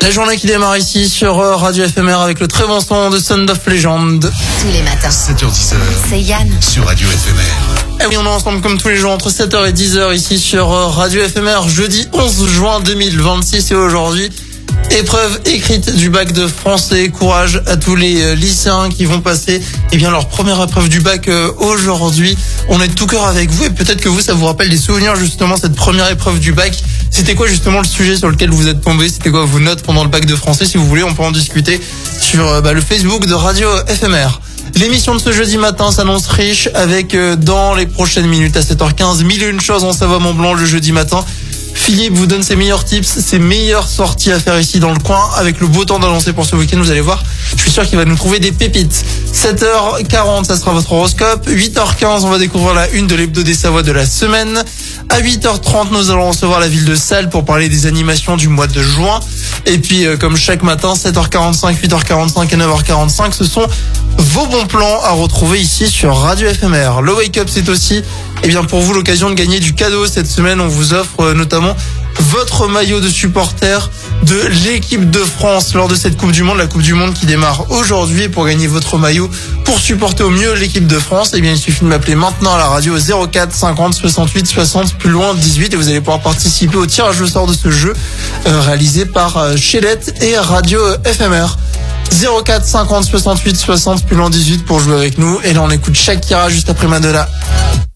La journée qui démarre ici sur Radio FMR avec le très bon son de Sound of Legend. Tous les matins. 7h10. C'est Yann. Sur Radio FMR. Et oui, on est ensemble comme tous les jours entre 7h et 10h ici sur Radio FMR. Jeudi 11 juin 2026 et aujourd'hui, épreuve écrite du bac de français. Courage à tous les lycéens qui vont passer leur première épreuve du bac aujourd'hui. On est de tout cœur avec vous et peut-être que vous, ça vous rappelle des souvenirs justement, cette première épreuve du bac. C'était quoi justement le sujet sur lequel vous êtes tombé? C'était quoi vos notes pendant le bac de français? Si vous voulez, on peut en discuter sur le Facebook de Radio FMR. L'émission de ce jeudi matin s'annonce riche avec dans les prochaines minutes à 7h15 mille et une choses en Savoie-Mont-Blanc le jeudi matin. Philippe vous donne ses meilleurs tips, ses meilleures sorties à faire ici dans le coin. Avec le beau temps d'annoncer pour ce week-end, vous allez voir, je suis sûr qu'il va nous trouver des pépites. 7h40, ça sera votre horoscope. 8h15, on va découvrir la une de l'hebdo des Savoies de la semaine. À 8h30, nous allons recevoir la ville de Salles pour parler des animations du mois de juin. Et puis, comme chaque matin, 7h45, 8h45 et 9h45, ce sont vos bons plans à retrouver ici sur Radio FMR. Le Wake Up, c'est aussi, pour vous, l'occasion de gagner du cadeau. Cette semaine, on vous offre notamment votre maillot de supporter de l'équipe de France lors de cette Coupe du Monde, la Coupe du Monde qui démarre aujourd'hui. Pour gagner votre maillot, pour supporter au mieux l'équipe de France, il suffit de m'appeler maintenant à la radio 04 50 68 60 plus loin 18 et vous allez pouvoir participer au tirage au sort de ce jeu réalisé par Chélette et Radio FMR. 04 50 68 60 plus loin 18 pour jouer avec nous. Et là on écoute Shakira juste après Madonna.